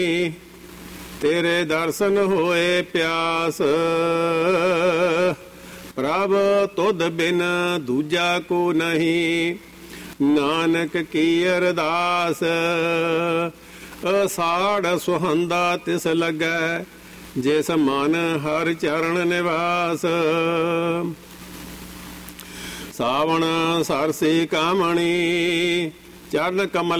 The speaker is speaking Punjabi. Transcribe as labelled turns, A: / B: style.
A: ਤੇਰੇ ਦਰਸ਼ਨ ਹੋਏ ਪਿਆਸ, ਪ੍ਰਭ ਤੁਧ ਬਿਨ ਦੂਜਾ ਕੋ ਨਹੀਂ, ਨਾਨਕ ਕੀ ਅਰਦਾਸ। ਅਸਾੜ ਸੁਹੰਦਾ ਤਿਸ ਲੱਗੈ, ਜਿਸ ਮਨ ਹਰ ਚਰਨ ਨਿਵਾਸ। ਸਾਵਣ ਸਰਸੀ ਕਾਮਣੀ, ਚਰਨ ਕਮਲ